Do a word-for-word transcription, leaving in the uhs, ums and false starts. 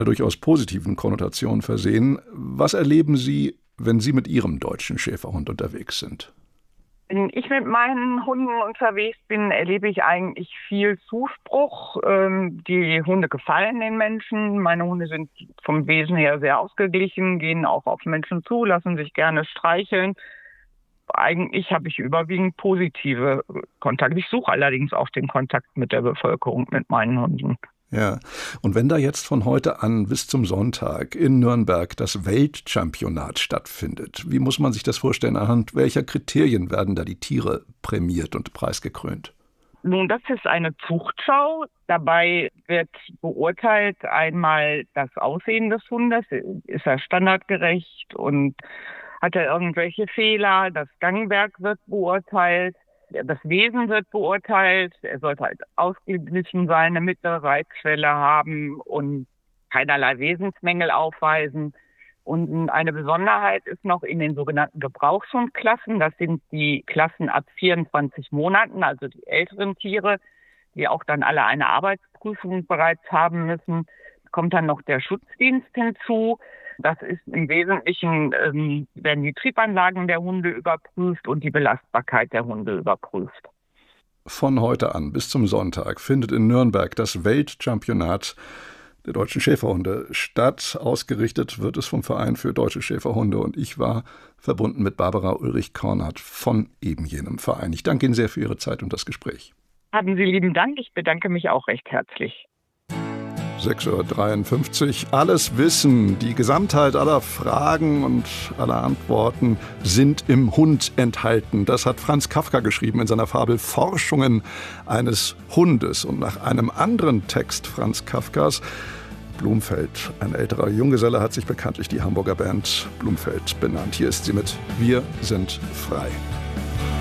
durchaus positiven Konnotationen versehen. Was erleben Sie, wenn Sie mit Ihrem deutschen Schäferhund unterwegs sind? Wenn ich mit meinen Hunden unterwegs bin, erlebe ich eigentlich viel Zuspruch. Ähm, die Hunde gefallen den Menschen. Meine Hunde sind vom Wesen her sehr ausgeglichen, gehen auch auf Menschen zu, lassen sich gerne streicheln. Eigentlich habe ich überwiegend positive Kontakte. Ich suche allerdings auch den Kontakt mit der Bevölkerung, mit meinen Hunden. Ja, und wenn da jetzt von heute an bis zum Sonntag in Nürnberg das Weltchampionat stattfindet, wie muss man sich das vorstellen? Anhand welcher Kriterien werden da die Tiere prämiert und preisgekrönt? Nun, das ist eine Zuchtschau. Dabei wird beurteilt einmal das Aussehen des Hundes. Ist er standardgerecht und hat er irgendwelche Fehler? Das Gangwerk wird beurteilt. Das Wesen wird beurteilt. Er sollte halt ausgeglichen sein, eine mittlere Reizschwelle haben und keinerlei Wesensmängel aufweisen. Und eine Besonderheit ist noch in den sogenannten Gebrauchshundklassen. Das sind die Klassen ab vierundzwanzig Monaten, also die älteren Tiere, die auch dann alle eine Arbeitsprüfung bereits haben müssen. Kommt dann noch der Schutzdienst hinzu. Das ist im Wesentlichen, ähm, werden die Triebanlagen der Hunde überprüft und die Belastbarkeit der Hunde überprüft. Von heute an bis zum Sonntag findet in Nürnberg das Weltchampionat der deutschen Schäferhunde statt. Ausgerichtet wird es vom Verein für deutsche Schäferhunde und ich war verbunden mit Barbara Ulrich-Kornert von eben jenem Verein. Ich danke Ihnen sehr für Ihre Zeit und das Gespräch. Haben Sie lieben Dank. Ich bedanke mich auch recht herzlich. sechs Uhr dreiundfünfzig. Alles Wissen, die Gesamtheit aller Fragen und aller Antworten sind im Hund enthalten. Das hat Franz Kafka geschrieben in seiner Fabel Forschungen eines Hundes. Und nach einem anderen Text Franz Kafkas, Blumfeld, ein älterer Junggeselle, hat sich bekanntlich die Hamburger Band Blumfeld benannt. Hier ist sie mit Wir sind frei.